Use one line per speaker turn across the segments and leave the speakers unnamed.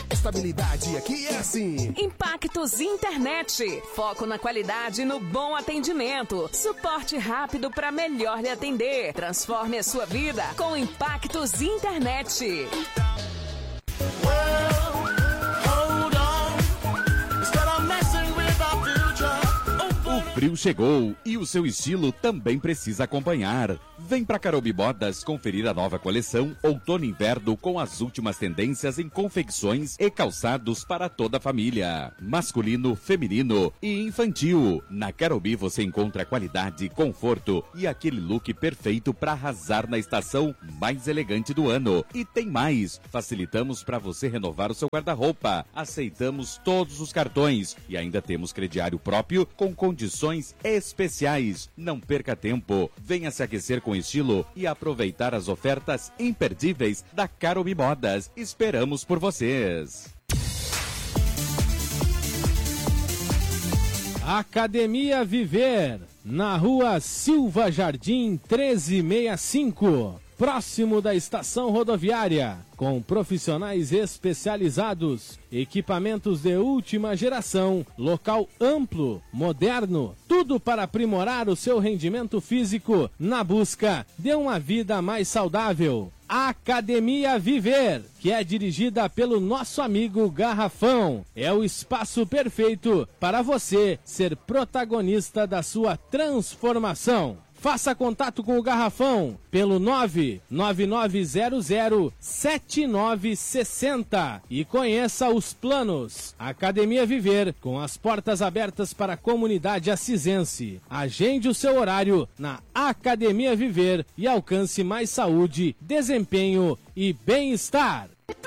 Estabilidade aqui é assim.
Impactos Internet. Foco na qualidade e no bom atendimento. Suporte rápido para melhor lhe atender. Transforme a sua vida com Impactos Internet.
O frio chegou e o seu estilo também precisa acompanhar. Vem pra Carobi Modas conferir a nova coleção Outono e Inverno com as últimas tendências em confecções e calçados para toda a família. Masculino, feminino e infantil. Na Carobi você encontra qualidade, conforto e aquele look perfeito para arrasar na estação mais elegante do ano. E tem mais, facilitamos para você renovar o seu guarda-roupa. Aceitamos todos os cartões e ainda temos crediário próprio com condições especiais. Não perca tempo, venha se aquecer com estilo e aproveitar as ofertas imperdíveis da Carobi Modas. Esperamos por vocês.
Academia Viver, na rua Silva Jardim 1365, próximo da estação rodoviária, com profissionais especializados, equipamentos de última geração, local amplo, moderno, tudo para aprimorar o seu rendimento físico na busca de uma vida mais saudável. Academia Viver, que é dirigida pelo nosso amigo Garrafão, é o espaço perfeito para você ser protagonista da sua transformação. Faça contato com o Garrafão pelo 999007960 e conheça os planos. Academia Viver, com as portas abertas para a comunidade acisense. Agende o seu horário na Academia Viver e alcance mais saúde, desempenho e bem-estar.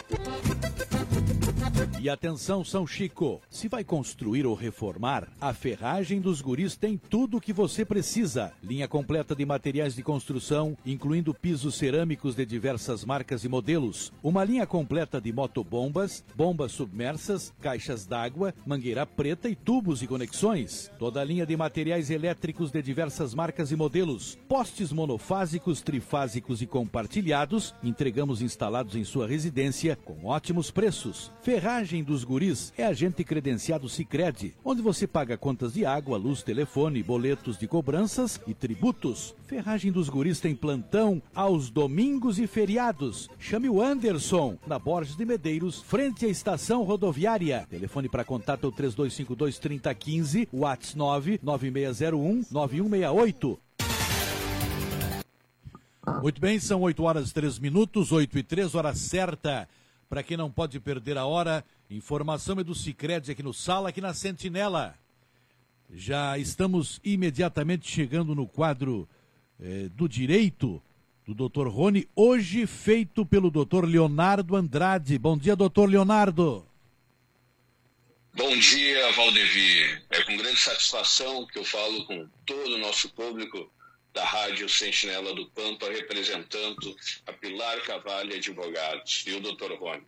E atenção, São Chico, se vai construir ou reformar, a Ferragem dos Guris tem tudo o que você precisa. Linha completa de materiais de construção, incluindo pisos cerâmicos de diversas marcas e modelos. Uma linha completa de motobombas, bombas submersas, caixas d'água, mangueira preta e tubos e conexões. Toda a linha de materiais elétricos de diversas marcas e modelos. Postes monofásicos, trifásicos e compartilhados, entregamos instalados em sua residência com ótimos preços. Ferragem dos Guris é agente credenciado Sicredi, onde você paga contas de água, luz, telefone, boletos de cobranças e tributos. Ferragem dos Guris tem plantão aos domingos e feriados. Chame o Anderson, na Borges de Medeiros, frente à estação rodoviária. Telefone para contato 3252-3015, WhatsApp 99601-9168. Muito bem, são 8 horas e 3 minutos, 8 e 3, hora certa. Para quem não pode perder a hora, informação é do Sicredi aqui no Sala, aqui na Sentinela. Já estamos imediatamente chegando no quadro do direito do Dr. Rony, hoje feito pelo Dr. Leonardo Andrade. Bom dia, Dr. Leonardo.
Bom dia, Valdevir. É com grande satisfação que eu falo com todo o nosso público da Rádio Sentinela do Pampa, representando a Pilar Cavalli Advogados e o Dr. Rony.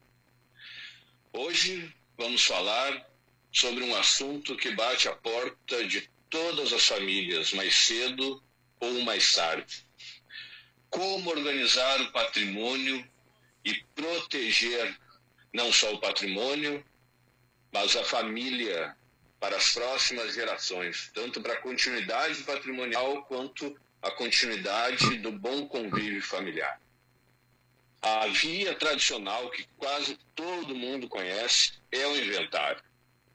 Hoje vamos falar sobre um assunto que bate à porta de todas as famílias, mais cedo ou mais tarde. Como organizar o patrimônio e proteger não só o patrimônio, mas a família para as próximas gerações, tanto para a continuidade patrimonial quanto a continuidade do bom convívio familiar. A via tradicional que quase todo mundo conhece é o inventário.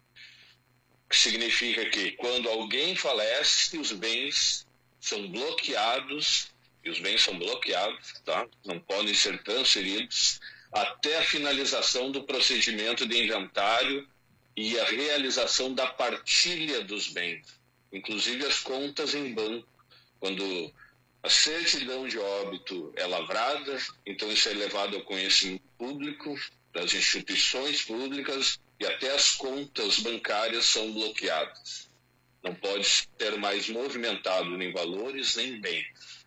Que significa que quando alguém falece, os bens são bloqueados, e os bens são bloqueados, tá? Não podem ser transferidos até a finalização do procedimento de inventário e a realização da partilha dos bens, inclusive as contas em banco. Quando a certidão de óbito é lavrada, então isso é levado ao conhecimento público, das instituições públicas, e até as contas bancárias são bloqueadas. Não pode ser mais movimentado nem valores, nem bens.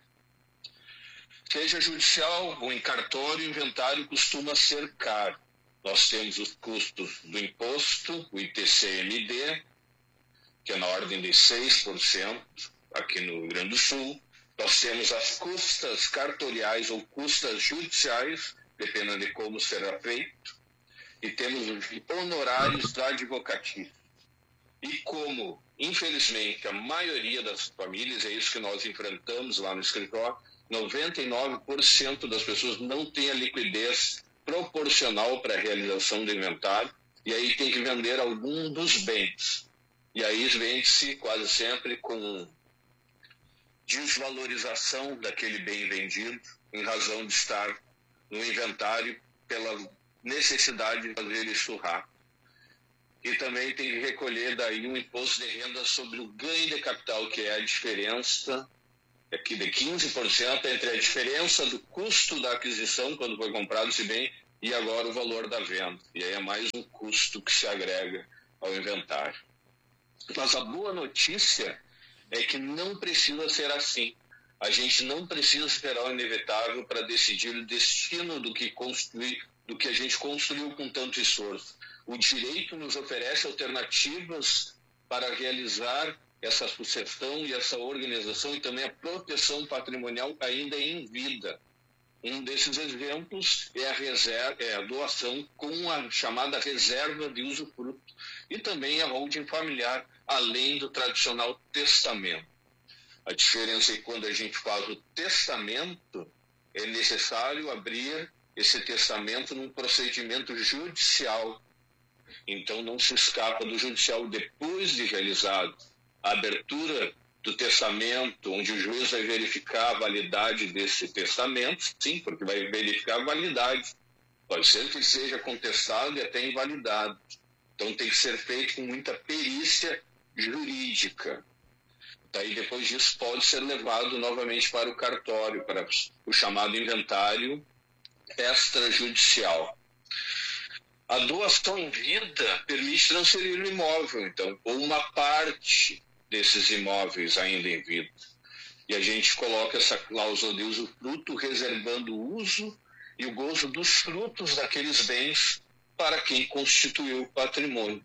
Seja judicial ou em cartório, o inventário costuma ser caro. Nós temos os custos do imposto, o ITCMD, que é na ordem de 6%, aqui no Rio Grande do Sul. Nós temos as custas cartoriais ou custas judiciais, dependendo de como será feito. e temos honorários advocatícios. E como, infelizmente, a maioria das famílias, é isso que nós enfrentamos lá no escritório, 99% das pessoas não tem a liquidez proporcional para a realização do inventário, e aí tem que vender algum dos bens. E aí vende-se quase sempre com desvalorização daquele bem vendido, em razão de estar no inventário pela necessidade de fazer isso rápido. E também tem que recolher daí um imposto de renda sobre o ganho de capital, que é a diferença aqui de 15% entre a diferença do custo da aquisição, quando foi comprado esse bem, e agora o valor da venda. E aí é mais um custo que se agrega ao inventário. Mas a boa notícia é que não precisa ser assim. A gente não precisa esperar o inevitável para decidir o destino do que a gente construiu com tanto esforço. O direito nos oferece alternativas para realizar essa sucessão e essa organização e também a proteção patrimonial ainda em vida. Um desses exemplos é a doação com a chamada reserva de usufruto e também a holding familiar, além do tradicional testamento. A diferença é que quando a gente faz o testamento, é necessário abrir esse testamento num procedimento judicial. Então não se escapa do judicial depois de realizado a abertura do testamento, onde o juiz vai verificar a validade desse testamento, sim, porque vai verificar a validade. Pode ser que seja contestado e até invalidado. Então tem que ser feito com muita perícia jurídica. Daí depois disso pode ser levado novamente para o cartório, para o chamado inventário extrajudicial. A doação em vida permite transferir o imóvel, então, ou uma parte desses imóveis ainda em vida. E a gente coloca essa cláusula de usufruto, reservando o uso e o gozo dos frutos daqueles bens para quem constituiu o patrimônio.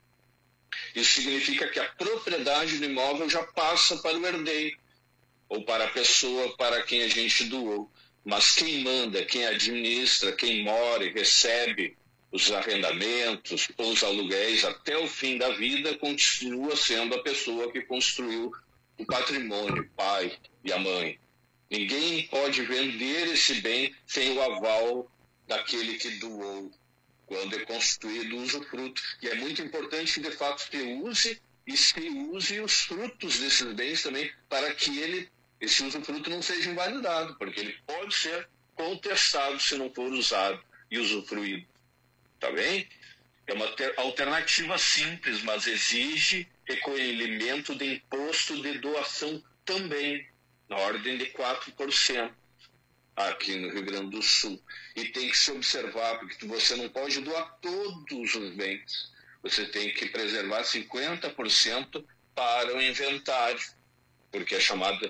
Isso significa que a propriedade do imóvel já passa para o herdeiro, ou para a pessoa para quem a gente doou. Mas quem manda, quem administra, quem mora e recebe os arrendamentos ou os aluguéis até o fim da vida continua sendo a pessoa que construiu o patrimônio, o pai e a mãe. Ninguém pode vender esse bem sem o aval daquele que doou, quando é constituído o usufruto. E é muito importante, de fato, que use os frutos desses bens também, para que esse usufruto não seja invalidado, porque ele pode ser contestado se não for usado e usufruído. Tá bem? É uma alternativa simples, mas exige recolhimento de imposto de doação também, na ordem de 4%, aqui no Rio Grande do Sul. E tem que se observar, porque você não pode doar todos os bens. Você tem que preservar 50% para o inventário, porque é chamada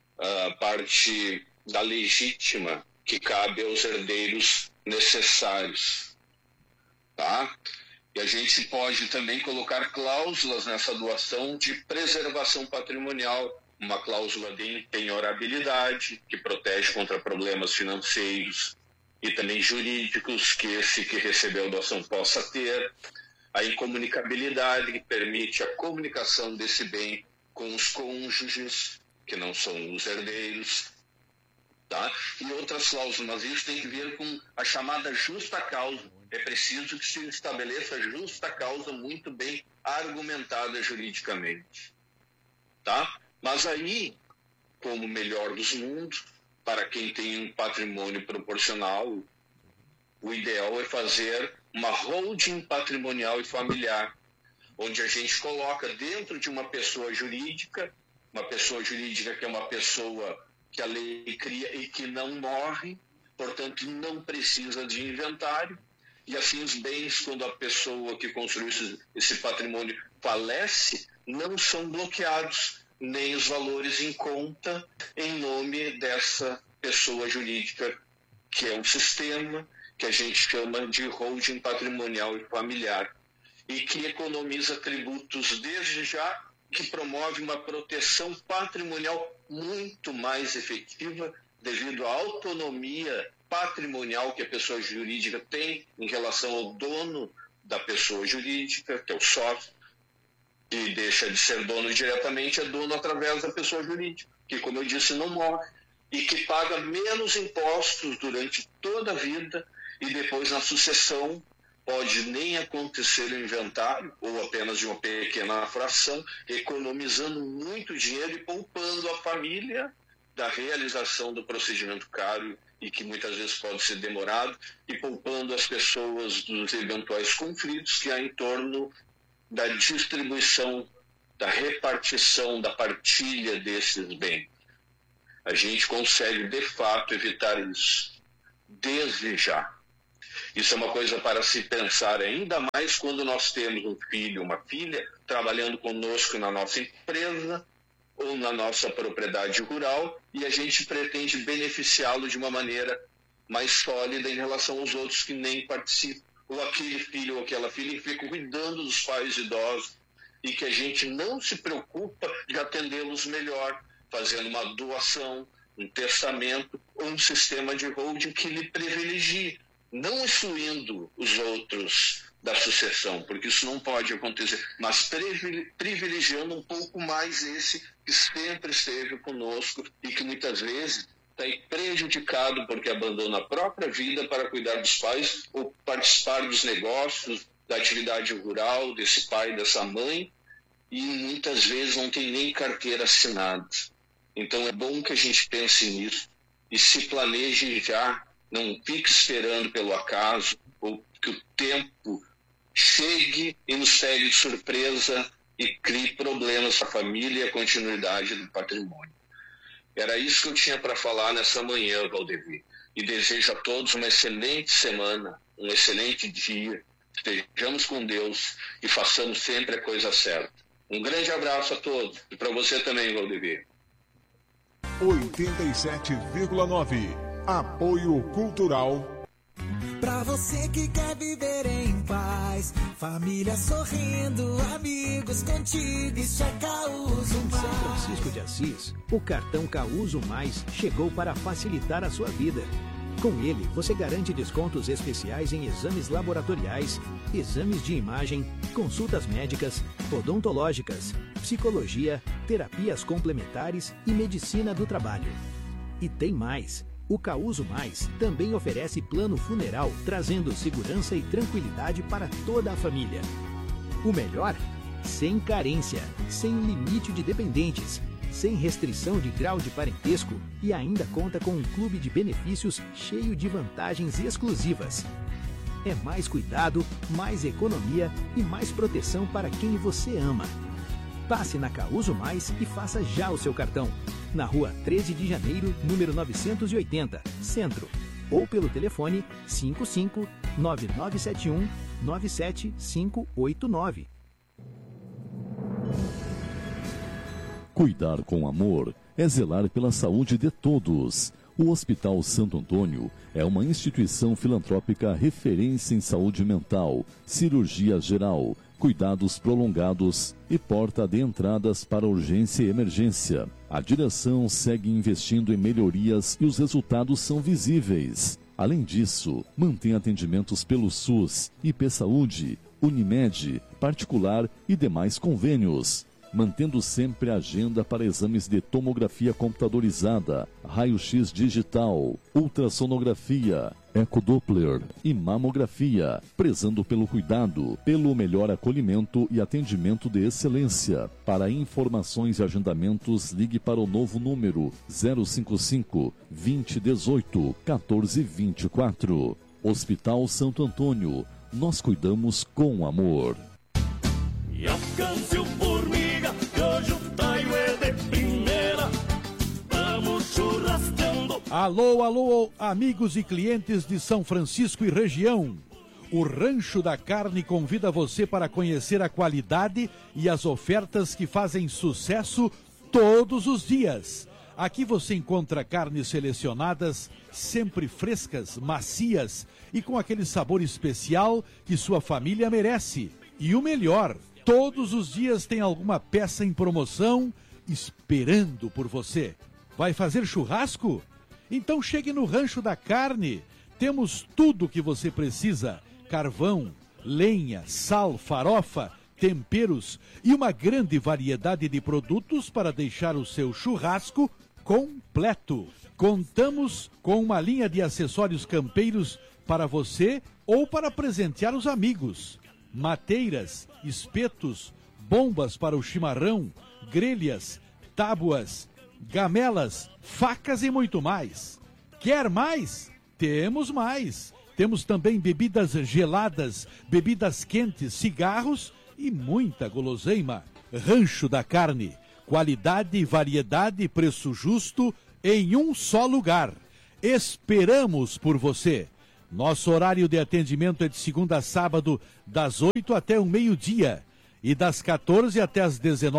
parte da legítima, que cabe aos herdeiros necessários. Tá? E a gente pode também colocar cláusulas nessa doação de preservação patrimonial, uma cláusula de impenhorabilidade, que protege contra problemas financeiros e também jurídicos que esse que recebeu a doação possa ter, a incomunicabilidade, que permite a comunicação desse bem com os cônjuges, que não são os herdeiros, tá? E outras cláusulas, mas isso tem que ver com a chamada justa causa. É preciso que se estabeleça justa causa muito bem argumentada juridicamente. Tá? Mas aí, como o melhor dos mundos, para quem tem um patrimônio proporcional, o ideal é fazer uma holding patrimonial e familiar, onde a gente coloca dentro de uma pessoa jurídica que é uma pessoa que a lei cria e que não morre, portanto não precisa de inventário. E assim os bens, quando a pessoa que construiu esse patrimônio falece, não são bloqueados, nem os valores em conta em nome dessa pessoa jurídica, que é um sistema que a gente chama de holding patrimonial e familiar, e que economiza tributos desde já, que promove uma proteção patrimonial muito mais efetiva devido à autonomia patrimonial que a pessoa jurídica tem em relação ao dono da pessoa jurídica, que é o sócio, que deixa de ser dono diretamente, é dono através da pessoa jurídica, que, como eu disse, não morre, e que paga menos impostos durante toda a vida, e depois na sucessão pode nem acontecer o inventário, ou apenas de uma pequena fração, economizando muito dinheiro e poupando a família da realização do procedimento caro e que muitas vezes pode ser demorado, e poupando as pessoas dos eventuais conflitos que há em torno da distribuição, da repartição, da partilha desses bens. A gente consegue, de fato, evitar isso, desde já. Isso é uma coisa para se pensar ainda mais quando nós temos um filho, uma filha, trabalhando conosco na nossa empresa ou na nossa propriedade rural, e a gente pretende beneficiá-lo de uma maneira mais sólida em relação aos outros que nem participam, ou aquele filho ou aquela filha que fica cuidando dos pais idosos e que a gente não se preocupa de atendê-los melhor, fazendo uma doação, um testamento ou um sistema de holding que lhe privilegie, não excluindo os outros da sucessão, porque isso não pode acontecer, mas privilegiando um pouco mais esse que sempre esteve conosco e que muitas vezes está prejudicado porque abandona a própria vida para cuidar dos pais ou participar dos negócios, da atividade rural, desse pai, dessa mãe, e muitas vezes não tem nem carteira assinada. Então é bom que a gente pense nisso e se planeje já, não fique esperando pelo acaso ou que o tempo chegue e nos pegue de surpresa e crie problemas para a família e a continuidade do patrimônio. Era isso que eu tinha para falar nessa manhã, Valdemir. E desejo a todos uma excelente semana, um excelente dia. Estejamos com Deus e façamos sempre a coisa certa. Um grande abraço a todos e para você também, Valdemir.
87,9. Apoio Cultural.
Pra você que quer viver em paz, família sorrindo, amigos contigo, isso é Causo Mais.
São Francisco de Assis, o cartão Causo Mais chegou para facilitar a sua vida. Com ele, você garante descontos especiais em exames laboratoriais, exames de imagem, consultas médicas, odontológicas, psicologia, terapias complementares e medicina do trabalho. E tem mais! O Causo Mais também oferece plano funeral, trazendo segurança e tranquilidade para toda a família. O melhor? Sem carência, sem limite de dependentes, sem restrição de grau de parentesco e ainda conta com um clube de benefícios cheio de vantagens exclusivas. É mais cuidado, mais economia e mais proteção para quem você ama. Passe na Causo Mais e faça já o seu cartão. Na rua 13 de janeiro, número 980, Centro. Ou pelo telefone 55 9971 97589.
Cuidar com amor é zelar pela saúde de todos. O Hospital Santo Antônio é uma instituição filantrópica referência em saúde mental, cirurgia geral, cuidados prolongados e porta de entradas para urgência e emergência. A direção segue investindo em melhorias e os resultados são visíveis. Além disso, mantém atendimentos pelo SUS, IP Saúde, Unimed, particular e demais convênios, mantendo sempre a agenda para exames de tomografia computadorizada, raio-x digital, ultrassonografia, ecodoppler e mamografia, prezando pelo cuidado, pelo melhor acolhimento e atendimento de excelência. Para informações e agendamentos, ligue para o novo número 055 2018 1424. Hospital Santo Antônio, nós cuidamos com amor.
E alcance o formiga, que hoje o taio é de primeira. Vamos churrascando.
Alô, alô, amigos e clientes de São Francisco e região. O Rancho da Carne convida você para conhecer a qualidade e as ofertas que fazem sucesso todos os dias. Aqui você encontra carnes selecionadas, sempre frescas, macias e com aquele sabor especial que sua família merece. E o melhor, todos os dias tem alguma peça em promoção esperando por você. Vai fazer churrasco? Então chegue no Rancho da Carne. Temos tudo o que você precisa: carvão, lenha, sal, farofa, temperos e uma grande variedade de produtos para deixar o seu churrasco completo. Contamos com uma linha de acessórios campeiros para você ou para presentear os amigos. Mateiras, espetos, bombas para o chimarrão, grelhas, tábuas, gamelas, facas e muito mais. Quer mais? Temos mais. Temos também bebidas geladas, bebidas quentes, cigarros e muita guloseima. Rancho da Carne. Qualidade, variedade, preço justo em um só lugar. Esperamos por você. Nosso horário de atendimento é de segunda a sábado, das 8 até o meio-dia e das 14 até as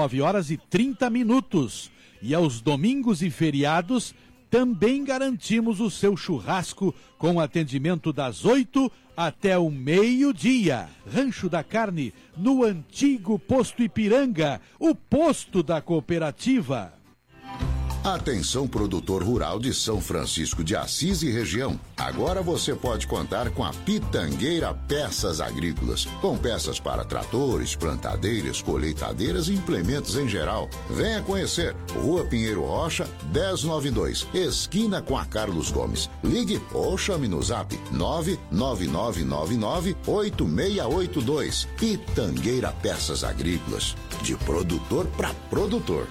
19h30. E aos domingos e feriados também garantimos o seu churrasco com atendimento das 8 até o meio-dia. Rancho da Carne, no antigo Posto Ipiranga, o posto da cooperativa.
Atenção, produtor rural de São Francisco de Assis e região. Agora você pode contar com a Pitangueira Peças Agrícolas, com peças para tratores, plantadeiras, colheitadeiras e implementos em geral. Venha conhecer. Rua Pinheiro Rocha, 1092, esquina com a Carlos Gomes. Ligue ou chame no zap 999998682. Pitangueira Peças Agrícolas, de produtor para produtor.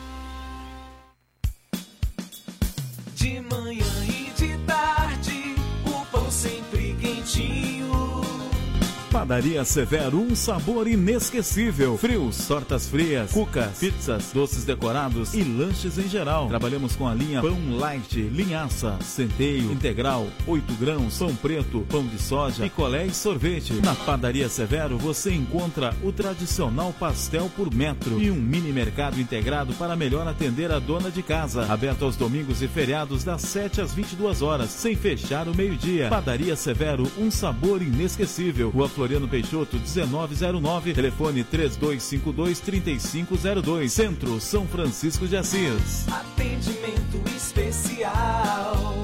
De manhã e de tarde, o pão sempre quentinho.
Padaria Severo, um sabor inesquecível. Frios, tortas frias, cucas, pizzas, doces decorados e lanches em geral. Trabalhamos com a linha Pão Light, linhaça, centeio, integral, 8 grãos, pão preto, pão de soja, picolé e sorvete. Na Padaria Severo você encontra o tradicional pastel por metro e um mini mercado integrado para melhor atender a dona de casa. Aberto aos domingos e feriados das 7 às 22 horas, sem fechar o meio-dia. Padaria Severo, um sabor inesquecível. Rua Floriano Peixoto, 1909, telefone 3252-3502, Centro, São Francisco de Assis.
Atendimento especial.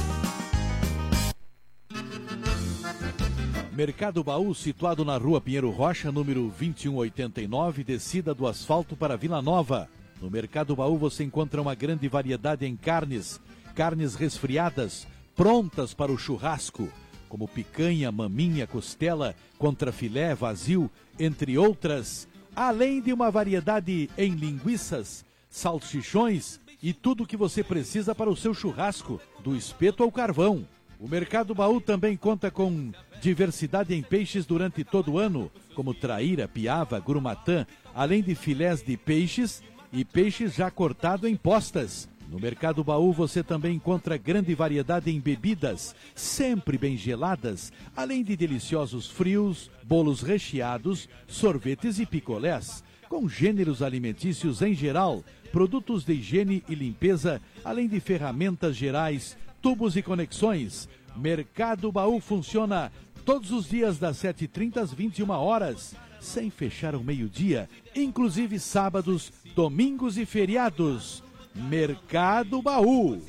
Mercado Baú, situado na Rua Pinheiro Rocha, número 2189, descida do asfalto para Vila Nova. No Mercado Baú você encontra uma grande variedade em carnes, carnes resfriadas, prontas para o churrasco, como picanha, maminha, costela, contrafilé, vazio, entre outras, além de uma variedade em linguiças, salsichões e tudo o que você precisa para o seu churrasco, do espeto ao carvão. O Mercado Baú também conta com diversidade em peixes durante todo o ano, como traíra, piava, grumatã, além de filés de peixes e peixes já cortado em postas. No Mercado Baú você também encontra grande variedade em bebidas, sempre bem geladas, além de deliciosos frios, bolos recheados, sorvetes e picolés, com gêneros alimentícios em geral, produtos de higiene e limpeza, além de ferramentas gerais, tubos e conexões. Mercado Baú funciona todos os dias das 7h30 às 21 horas, sem fechar ao meio-dia, inclusive sábados, domingos e feriados. Mercado Baú.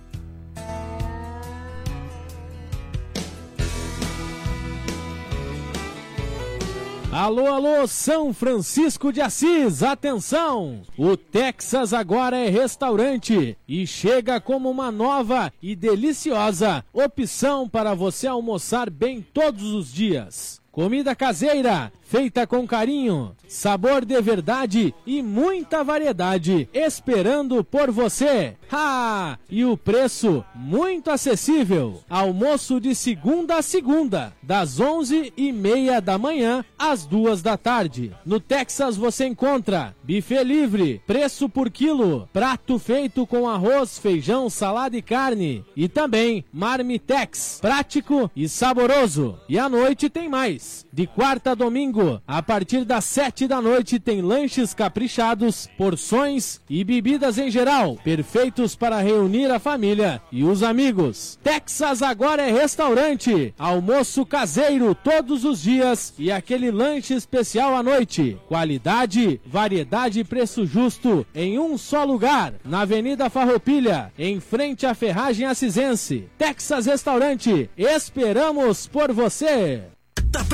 Alô, alô, São Francisco de Assis, atenção! O Texas agora é restaurante e chega como uma nova e deliciosa opção para você almoçar bem todos os dias. Comida caseira, feita com carinho, sabor de verdade e muita variedade, esperando por você. Ah, e o preço muito acessível. Almoço de segunda a segunda, das 11h30 da manhã às 2 da tarde. No Texas você encontra buffet livre, preço por quilo, prato feito com arroz, feijão, salada e carne. E também marmitex, prático e saboroso. E à noite tem mais. mais. De quarta a domingo, a partir das 7 da noite, tem lanches caprichados, porções e bebidas em geral, perfeitos para reunir a família e os amigos. Texas agora é restaurante, almoço caseiro todos os dias e aquele lanche especial à noite. Qualidade, variedade e preço justo em um só lugar, na Avenida Farroupilha, em frente à Ferragem Acisense. Texas Restaurante, esperamos por você!